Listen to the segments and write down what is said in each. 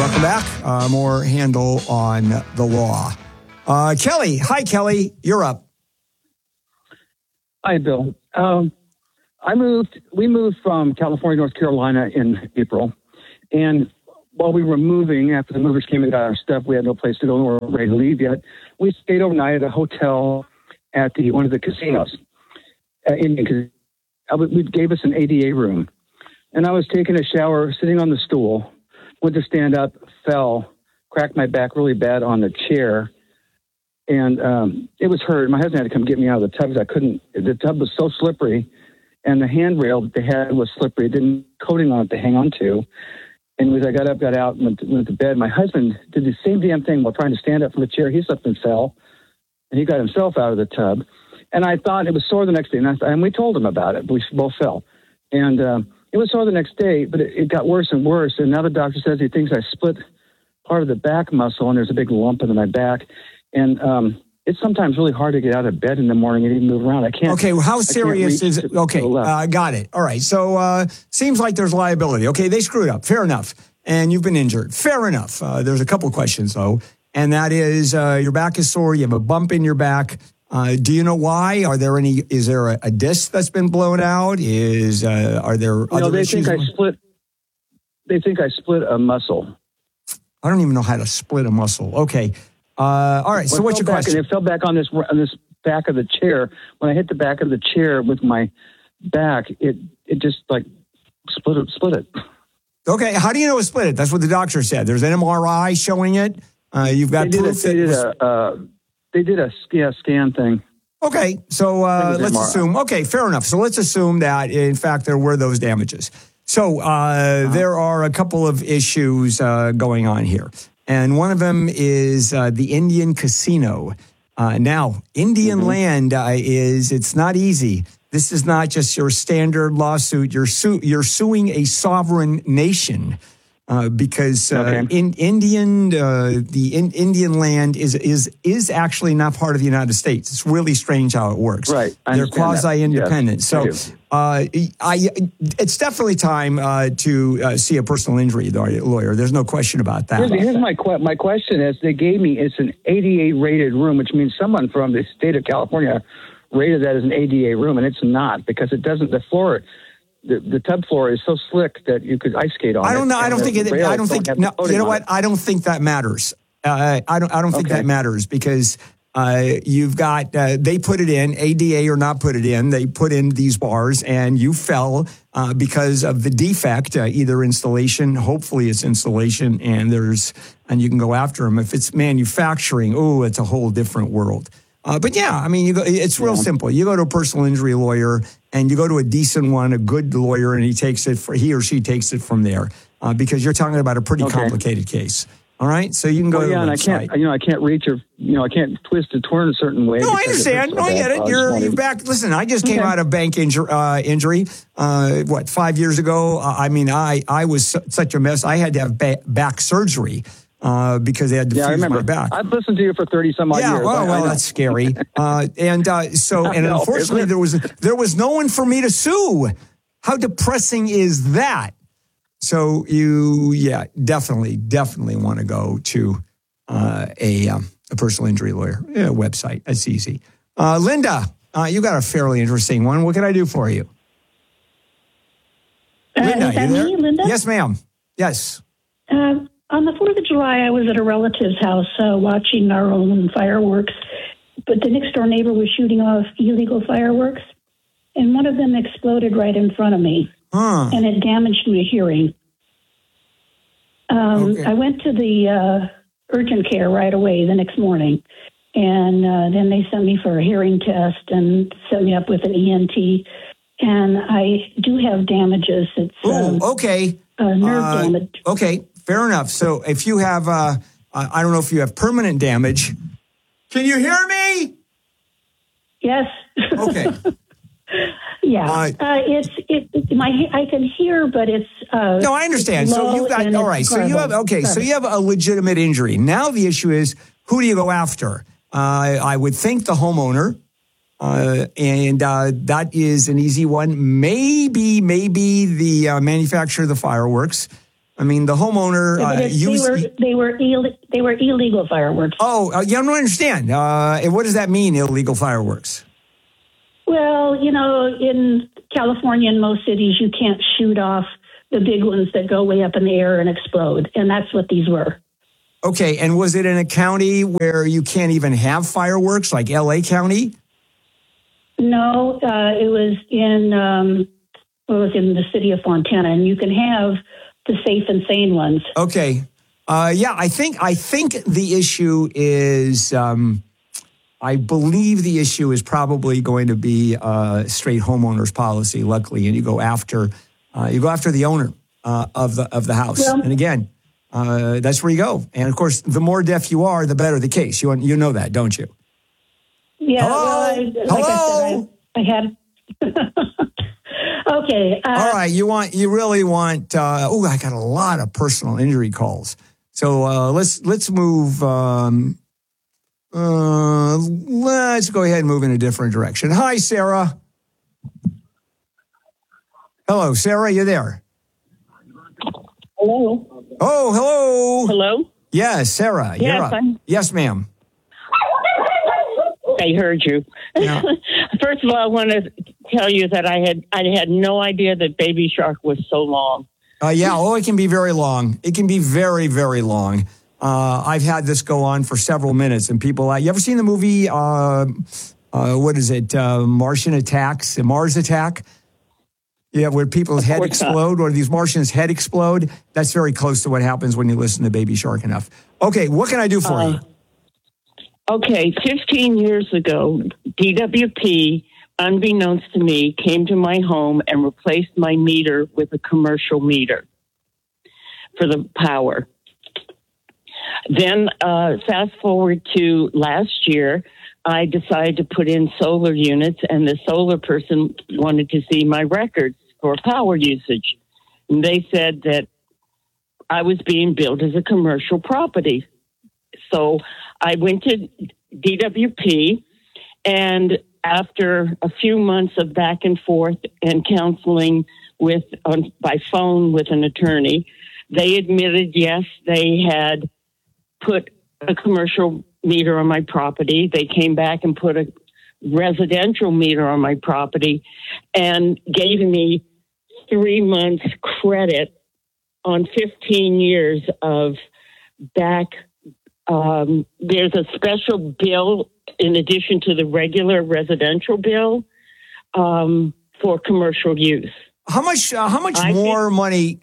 welcome back. More Handel on the law. Kelly. Hi, Kelly. You're up. Hi, Bill. We moved from California, North Carolina in April. And while we were moving, after the movers came and got our stuff, we had no place to go. We weren't ready to leave yet. We stayed overnight at a hotel at one of the casinos. It gave us an ADA room. And I was taking a shower, sitting on the stool, went to stand up, fell, cracked my back really bad on the chair. And it was hurt. My husband had to come get me out of the tub because I couldn't. The tub was so slippery, and the handrail that they had was slippery. It didn't coating on it to hang on to. And as I got up, got out, and went to bed, my husband did the same damn thing while trying to stand up from the chair. He slipped and fell, and he got himself out of the tub. And I thought it was sore the next day, and we told him about it. We both fell. And it was sore the next day, but it got worse and worse. And now the doctor says he thinks I split part of the back muscle, and there's a big lump in my back. And it's sometimes really hard to get out of bed in the morning and even move around. I can't. Okay, well, how serious is it? Okay, got it. All right, so seems like there's liability. Okay, they screwed up. Fair enough. And you've been injured. Fair enough. There's a couple questions, though. And that is, your back is sore. You have a bump in your back. Do you know why? Is there a disc that's been blown out? Are there other issues? They think I split a muscle. I don't even know how to split a muscle. Okay. All right. So what's your question? It fell back on this back of the chair. When I hit the back of the chair with my back, it just like split it. Okay. How do you know it split it? That's what the doctor said. There's an MRI showing it. You've got proof. They did a scan thing. Okay. So let's assume. Okay. Fair enough. So let's assume that, in fact, there were those damages. So there are a couple of issues going on here. And one of them is the Indian casino. Now, Indian land it's not easy. This is not just your standard lawsuit. You're suing a sovereign nation because the Indian land is actually not part of the United States. It's really strange how it works. Right. They're quasi-independent. Yes, so it's definitely time to see a personal injury lawyer. There's no question about that. Here's my question is, they gave me, it's an ADA rated room, which means someone from the state of California rated that as an ADA room, and it's not, because it doesn't, the floor, the tub floor is so slick that you could ice skate on it. I don't know. I don't think you know what? I don't think that matters. I don't think that matters because you've got, they put it in, ADA or not put it in, they put in these bars and you fell because of the defect, either installation, hopefully it's installation, and you can go after them. If it's manufacturing, it's a whole different world. But yeah, I mean, it's real simple. You go to a personal injury lawyer and you go to a decent one, a good lawyer, and he or she takes it from there because you're talking about a pretty complicated case. All right, so you can go to the website. And I can't reach or I can't twist or turn a certain way. No, I understand. No, I get it. You're back. Listen, I just came out of bank injury. 5 years ago? I was such a mess. I had to have back surgery because they had to fuse my back. I've listened to you for 30 some odd years. Yeah, well, that's scary. And unfortunately, there was no one for me to sue. How depressing is that? So you, definitely want to go to a personal injury lawyer website. That's easy. Linda, you got a fairly interesting one. What can I do for you? Linda, is that you there? me, Linda? Yes, ma'am. Yes. On the 4th of July, I was at a relative's house watching our own fireworks, but the next door neighbor was shooting off illegal fireworks, and one of them exploded right in front of me. And it damaged my hearing. I went to the urgent care right away the next morning, and then they sent me for a hearing test and set me up with an ENT. And I do have damages. It's nerve damage. Okay, fair enough. So if you have, I don't know if you have permanent damage. Can you hear me? Yes. Okay. Yeah, I can hear, but it's no, I understand. So you got all right. So you have So you have a legitimate injury. Now the issue is, who do you go after? I would think the homeowner, and that is an easy one. Maybe the manufacturer of the fireworks. I mean, the homeowner they were illegal fireworks. Oh, yeah, I don't understand. What does that mean, illegal fireworks? Well, in California and most cities, you can't shoot off the big ones that go way up in the air and explode, and that's what these were. Okay, and was it in a county where you can't even have fireworks, like L.A. County? No, it was in the city of Fontana, and you can have the safe and sane ones. Okay, I think the issue is. I believe the issue is probably going to be straight homeowners policy. Luckily, and you go after the owner of the house, well, and again. That's where you go. And, of course, the more deaf you are, the better the case. You know that, don't you? Yeah. Hello? Hello? I had... Okay. All right. You really want... I got a lot of personal injury calls. So let's move... let's go ahead and move in a different direction. Hi, Sarah. Hello, Sarah. You there? Hello. Oh, hello. Hello? Yes, Sarah. Yes, you're up. Yes, ma'am. I heard you. Yeah. First of all, I want to tell you that I had no idea that Baby Shark was so long. It can be very long. It can be very, very long. I've had this go on for several minutes, and people... you ever seen the movie, what is it, Mars Attack? Yeah, where people's head explode, or these Martians' head explode. That's very close to what happens when you listen to Baby Shark enough. Okay, what can I do for you? Okay, 15 years ago, DWP, unbeknownst to me, came to my home and replaced my meter with a commercial meter for the power. Then, fast forward to last year, I decided to put in solar units, and the solar person wanted to see my records for power usage. And they said that I was being billed as a commercial property. So I went to DWP, and after a few months of back and forth and counseling by phone with an attorney, they admitted, yes, they had put a commercial meter on my property. They came back and put a residential meter on my property and gave me 3 months credit on 15 years of back. There's a special bill in addition to the regular residential bill for commercial use. How much more money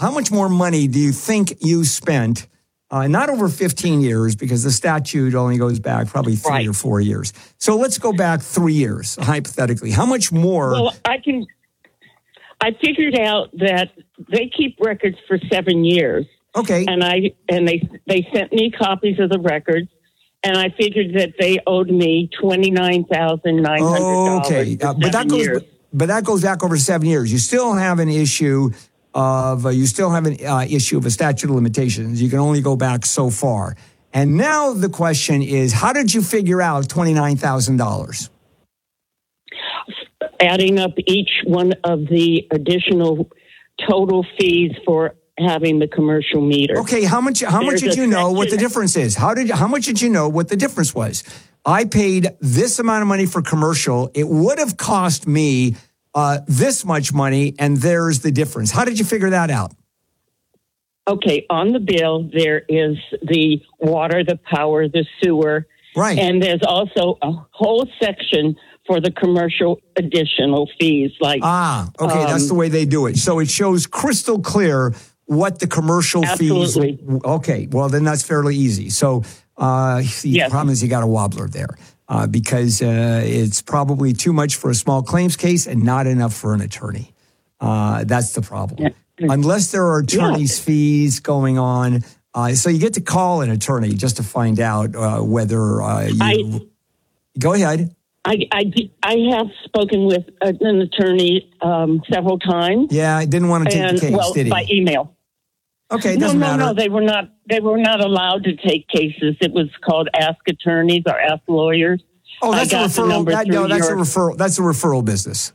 do you think you spent? Not over 15 years, because the statute only goes back probably 3 or 4 years. So let's go back 3 years, hypothetically. How much more? Well, I figured out that they keep records for 7 years. Okay. And they sent me copies of the records, and I figured that they owed me $29,900. Okay, but that goes back over 7 years. You still have an issue of a statute of limitations. You can only go back so far. And now the question is, how did you figure out $29,000? Adding up each one of the additional total fees for having the commercial meter. Okay, how much did you know what the difference is? How much did you know what the difference was? I paid this amount of money for commercial. It would have cost me this much money, and there's the difference. How did you figure that out? Okay, on the bill, there is the water, the power, the sewer. Right. And there's also a whole section for the commercial additional fees. That's the way they do it. So it shows crystal clear what the commercial fees. Okay, well, then that's fairly easy. So the problem is you got a wobbler there. Because it's probably too much for a small claims case and not enough for an attorney. That's the problem. Yeah. Unless there are attorney's fees going on. So you get to call an attorney just to find out whether Go ahead. I have spoken with an attorney several times. Yeah, I didn't want to take the case, did he? By email. Okay, it doesn't matter. No, they were not allowed to take cases. It was called Ask Attorneys or Ask Lawyers. Oh, that's a referral. That's a referral business.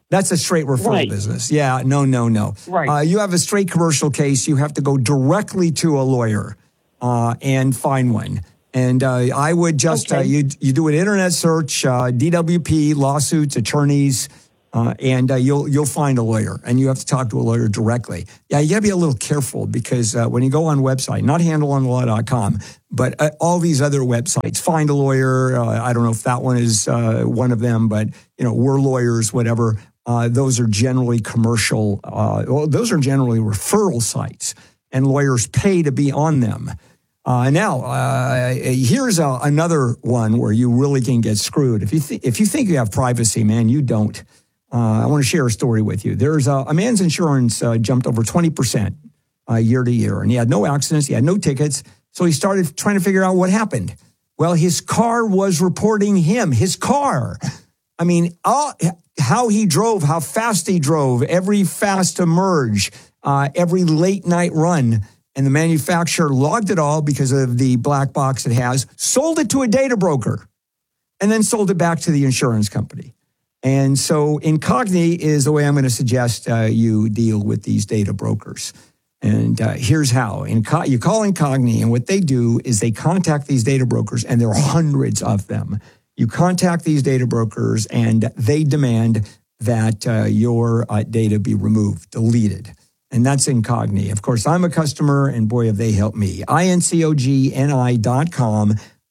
That's a straight referral business. Yeah, no. Right. You have a straight commercial case. You have to go directly to a lawyer and find one. And I would just, you do an internet search, DWP, lawsuits, attorneys, and you'll find a lawyer. And you have to talk to a lawyer directly. Yeah, you got to be a little careful because when you go on website, not handleonthelaw.com, but all these other websites, find a lawyer. I don't know if that one is one of them, but, we're lawyers, whatever. Those are generally commercial. Those are generally referral sites, and lawyers pay to be on them. Now, here's another one where you really can get screwed. If you think you have privacy, man, you don't. I want to share a story with you. There's a man's insurance jumped over 20% year to year, and he had no accidents, he had no tickets, so he started trying to figure out what happened. Well, his car was reporting him. His car. I mean, how he drove, how fast he drove, every fast emerge, every late night run. And the manufacturer logged it all because of the black box it has, sold it to a data broker, and then sold it back to the insurance company. And so Incogni is the way I'm going to suggest you deal with these data brokers. And here's how. You call Incogni, and what they do is they contact these data brokers, and there are hundreds of them. You contact these data brokers, and they demand that your data be removed, deleted. And that's Incogni. Of course, I'm a customer, and boy, have they helped me. INCOGNI.com,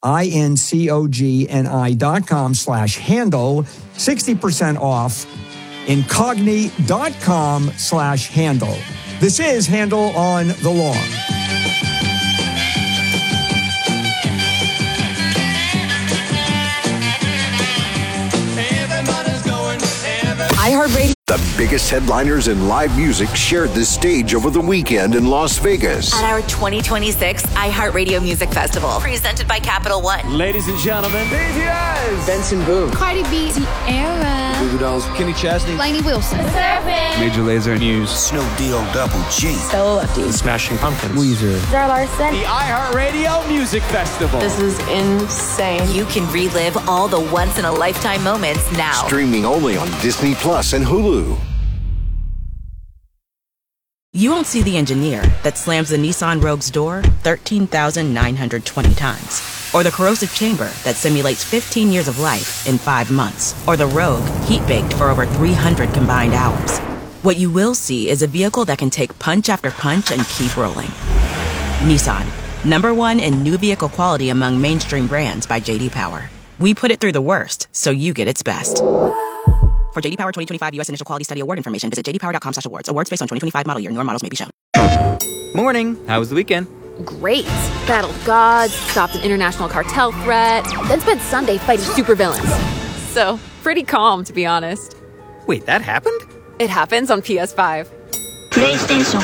INCOGNI.com/handle, 60% off, Incogni.com/handle. This is Handle on the Law. iHeartRadio. The biggest headliners in live music shared this stage over the weekend in Las Vegas. At our 2026 iHeartRadio Music Festival, presented by Capital One. Ladies and gentlemen, BTS, Benson Boone, Cardi B, Tierra, Goo Goo Dolls, Kenny Chesney, Lainey Wilson, Major Lazer, News, Snoop Double G, Stella Lefty, Smashing Pumpkins, Weezer, Zara Larson. The iHeartRadio Music Festival. This is insane. You can relive all the once-in-a-lifetime moments now. Streaming only on Disney Plus and Hulu. You won't see the engineer that slams the Nissan Rogue's door 13,920 times. Or the corrosive chamber that simulates 15 years of life in 5 months. Or the Rogue heat-baked for over 300 combined hours. What you will see is a vehicle that can take punch after punch and keep rolling. Nissan, #1 in new vehicle quality among mainstream brands by J.D. Power. We put it through the worst, so you get its best. For J.D. Power 2025 U.S. Initial Quality Study Award information, visit jdpower.com/awards. Awards based on 2025 model year. Newer models may be shown. Morning. How was the weekend? Great. Battled gods, stopped an international cartel threat, then spent Sunday fighting supervillains. So, pretty calm, to be honest. Wait, that happened? It happens on PS5. PlayStation.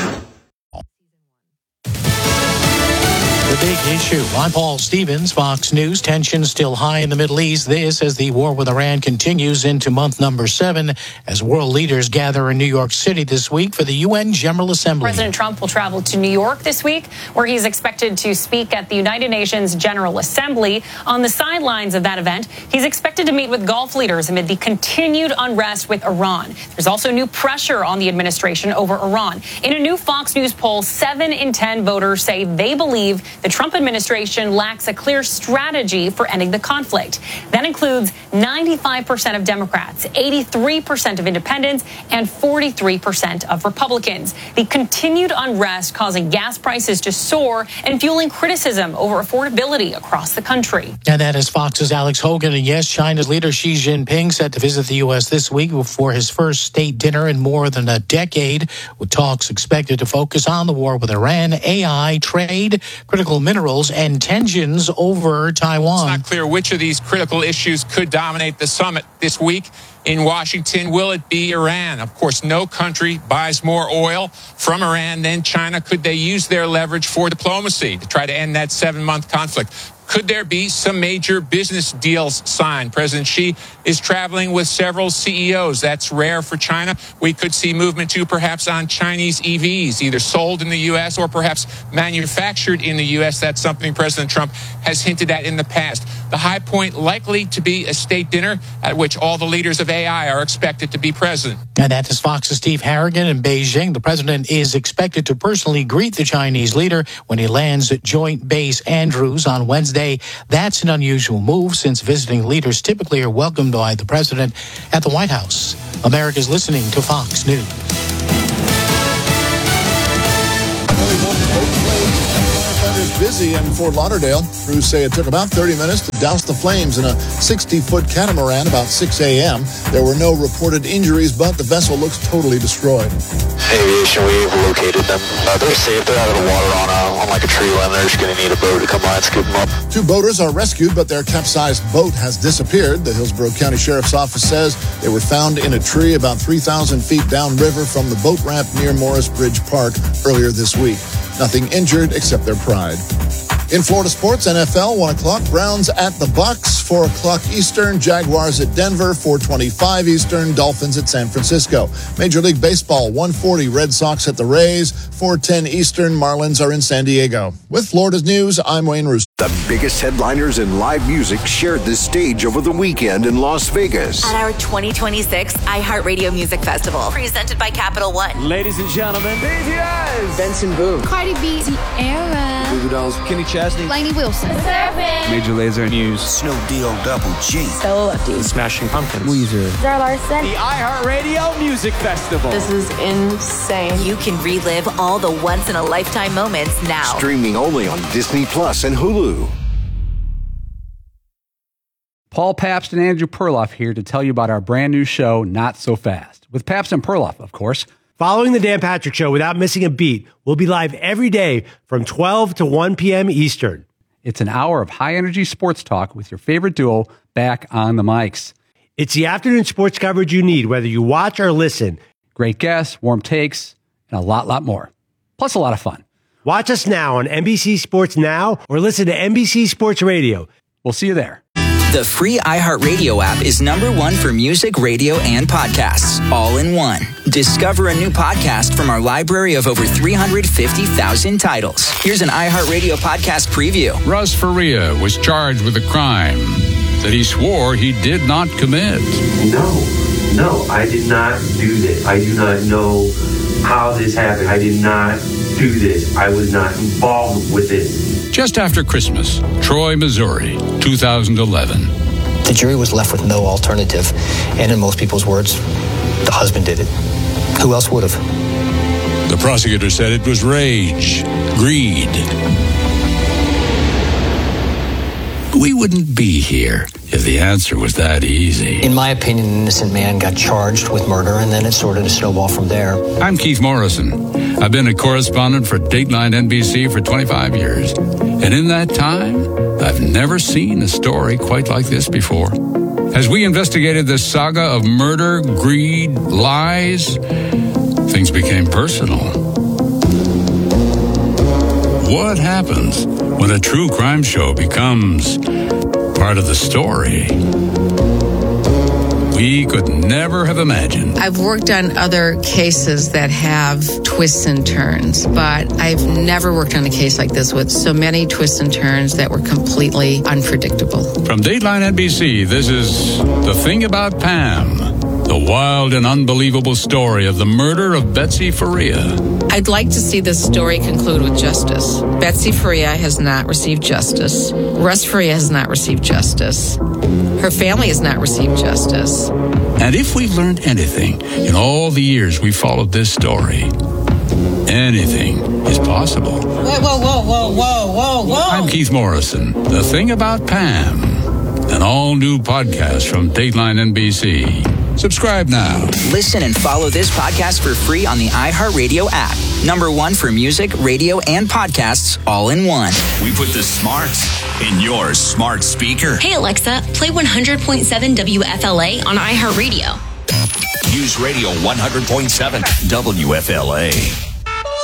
The big issue. I'm Paul Stevens, Fox News. Tensions still high in the Middle East. This as the war with Iran continues into month number 7 as world leaders gather in New York City this week for the UN General Assembly. President Trump will travel to New York this week, where he's expected to speak at the United Nations General Assembly. On the sidelines of that event, he's expected to meet with Gulf leaders amid the continued unrest with Iran. There's also new pressure on the administration over Iran. In a new Fox News poll, 7 in 10 voters say they believe the Trump administration lacks a clear strategy for ending the conflict. That includes 95% of Democrats, 83% of independents, and 43% of Republicans. The continued unrest causing gas prices to soar and fueling criticism over affordability across the country. And that is Fox's Alex Hogan. And yes, China's leader Xi Jinping set to visit the U.S. this week for his first state dinner in more than a decade, with talks expected to focus on the war with Iran, AI, trade, critical minerals, and tensions over Taiwan. It's not clear which of these critical issues could dominate the summit this week in Washington. Will it be Iran? Of course, no country buys more oil from Iran than China. Could they use their leverage for diplomacy to try to end that 7-month conflict? Could there be some major business deals signed? President Xi is traveling with several CEOs. That's rare for China. We could see movement, too, perhaps on Chinese EVs, either sold in the U.S. or perhaps manufactured in the U.S. That's something President Trump has hinted at in the past. The high point likely to be a state dinner at which all the leaders of AI are expected to be present. And that is Fox's Steve Harrigan in Beijing. The president is expected to personally greet the Chinese leader when he lands at Joint Base Andrews on Wednesday. That's an unusual move since visiting leaders typically are welcomed by the president at the White House. America's listening to Fox News. Busy in Fort Lauderdale. Crews say it took about 30 minutes to douse the flames in a 60-foot catamaran about 6 a.m. There were no reported injuries, but the vessel looks totally destroyed. Aviation, we've located them. They're safe. They're out of the water on like a tree line. They're just going to need a boat to come by and scoop them up. 2 boaters are rescued, but their capsized boat has disappeared. The Hillsborough County Sheriff's Office says they were found in a tree about 3,000 feet downriver from the boat ramp near Morris Bridge Park earlier this week. Nothing injured except their pride. In Florida sports, NFL, 1 o'clock, Browns at the Bucks, 4 o'clock Eastern, Jaguars at Denver, 4:25 Eastern, Dolphins at San Francisco. Major League Baseball, 1:40, Red Sox at the Rays, 4:10 Eastern, Marlins are in San Diego. With Florida's news, I'm Wayne Roos. The biggest headliners in live music shared the stage over the weekend in Las Vegas. At our 2026 iHeartRadio Music Festival, presented by Capital One. Ladies and gentlemen, BTS, Benson Boone, Cardi B, Sierra, Goo Goo Dolls, Kenny Chesney, Lainey Wilson, Major Lazer News, Snoop D-O-double-G, Stella Lefty, Smashing Pumpkins, Weezer, Zara Larson. The iHeartRadio Music Festival. This is insane. You can relive all the once-in-a-lifetime moments now. Streaming only on Disney Plus and Hulu. Paul Pabst and Andrew Perloff here to tell you about our brand new show, Not So Fast, with Pabst and Perloff, of course. Following the Dan Patrick Show without missing a beat, we'll be live every day from 12 to 1 p.m. Eastern. It's an hour of high-energy sports talk with your favorite duo back on the mics. It's the afternoon sports coverage you need, whether you watch or listen. Great guests, warm takes, and a lot more. Plus a lot of fun. Watch us now on NBC Sports Now or listen to NBC Sports Radio. We'll see you there. The free iHeartRadio app is #1 for music, radio, and podcasts, all in one. Discover a new podcast from our library of over 350,000 titles. Here's an iHeartRadio podcast preview. Russ Faria was charged with a crime that he swore he did not commit. No, I did not do this. I do not know how this happened. I did not do this. I was not involved with this. Just after Christmas, Troy, Missouri, 2011. The jury was left with no alternative, and in most people's words, the husband did it. Who else would have? The prosecutor said it was rage, greed. We wouldn't be here if the answer was that easy. In my opinion, an innocent man got charged with murder, and then it started to snowball from there. I'm Keith Morrison. I've been a correspondent for Dateline NBC for 25 years. And in that time, I've never seen a story quite like this before. As we investigated this saga of murder, greed, lies, things became personal. What happens when a true crime show becomes part of the story? We could never have imagined. I've worked on other cases that have twists and turns, but I've never worked on a case like this with so many twists and turns that were completely unpredictable. From Dateline NBC, this is The Thing About Pam, the wild and unbelievable story of the murder of Betsy Faria. I'd like to see this story conclude with justice. Betsy Faria has not received justice. Russ Faria has not received justice. Her family has not received justice. And if we've learned anything in all the years we followed this story, anything is possible. Whoa. I'm Keith Morrison. The Thing About Pam, an all-new podcast from Dateline NBC. Subscribe now. Listen and follow this podcast for free on the iHeartRadio app. #1 for music, radio, and podcasts, all in one. We put the smarts in your smart speaker. Hey, Alexa, play 100.7 WFLA on iHeartRadio. Use Radio 100.7 WFLA.